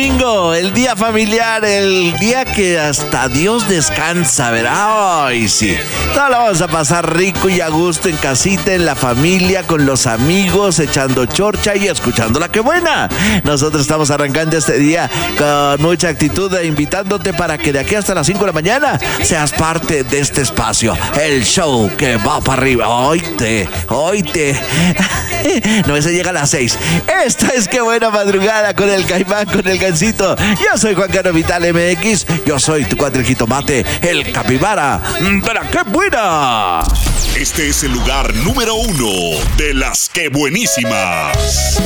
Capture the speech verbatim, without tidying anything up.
domingo, el día familiar, el día que hasta Dios descansa, ¿verdad? Ay, sí. No, la vamos a pasar rico y a gusto en casita, en la familia, con los amigos, echando chorcha y escuchando la que buena. Nosotros estamos arrancando este día con mucha actitud e invitándote para que de aquí hasta las cinco de la mañana seas parte de este espacio, el show que va para arriba. Oíte, oíte. No, ese llega a las seis. Esta es Qué Buena Madrugada con el Caimán, con el Gansito. Yo soy Juan Carlos Vital M X. Yo soy tu cuadre jitomate, el capibara de la Qué Buena. Este es el lugar número uno de las Qué Buenísimas.